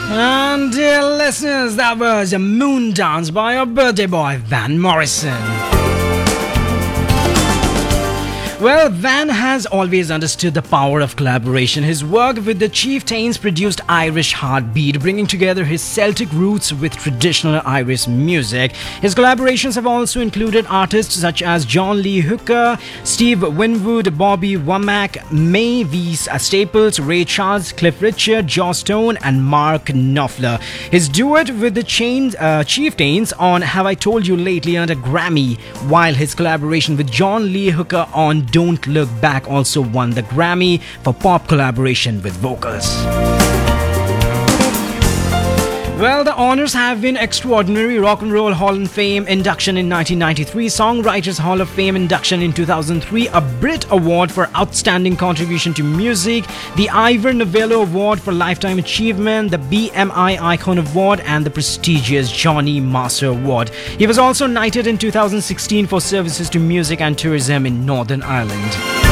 And dear listeners, that was a Moon Dance by our birthday boy, Van Morrison. Well, Van has always understood the power of collaboration. His work with the Chieftains produced Irish Heartbeat, bringing together his Celtic roots with traditional Irish music. His collaborations have also included artists such as John Lee Hooker, Steve Winwood, Bobby Womack, Mavis Staples, Ray Charles, Cliff Richard, Joss Stone, and Mark Knopfler. His duet with the Chieftains on Have I Told You Lately earned a Grammy, while his collaboration with John Lee Hooker on Don't Look Back also won the Grammy for pop collaboration with vocals. Well, the honors have been extraordinary. Rock and Roll Hall of Fame induction in 1993, Songwriters Hall of Fame induction in 2003, a Brit Award for Outstanding Contribution to Music, the Ivor Novello Award for Lifetime Achievement, the BMI Icon Award, and the prestigious Johnny Master Award. He was also knighted in 2016 for services to music and tourism in Northern Ireland.